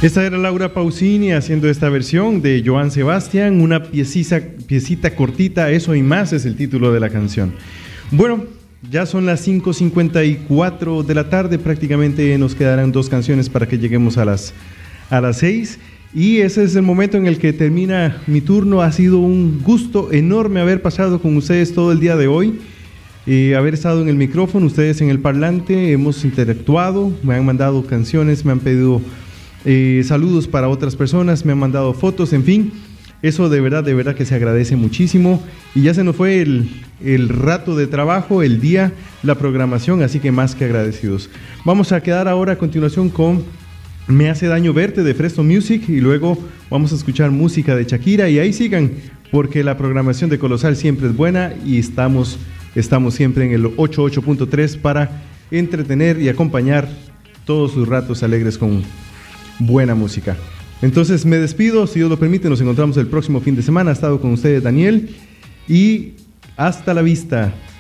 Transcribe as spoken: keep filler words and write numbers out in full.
Esta era Laura Pausini haciendo esta versión de Johann Sebastian, una piecita, piecita cortita, eso y más es el título de la canción. Bueno, ya son las cinco cincuenta y cuatro de la tarde, prácticamente nos quedarán dos canciones para que lleguemos a las, a las seis. Y ese es el momento en el que termina mi turno. Ha sido un gusto enorme haber pasado con ustedes todo el día de hoy, eh, haber estado en el micrófono, ustedes en el parlante, hemos interactuado, me han mandado canciones, me han pedido eh, saludos para otras personas, me han mandado fotos, en fin, eso de verdad, de verdad que se agradece muchísimo. Y ya se nos fue el, el rato de trabajo, el día, la programación, así que más que agradecidos. Vamos a quedar ahora a continuación con Me hace daño verte de Fresno Music y luego vamos a escuchar música de Shakira y ahí sigan porque la programación de Colosal siempre es buena y estamos, estamos siempre en el ochenta y ocho punto tres para entretener y acompañar todos sus ratos alegres con buena música. Entonces me despido, si Dios lo permite, nos encontramos el próximo fin de semana. Ha estado con ustedes Daniel y hasta la vista.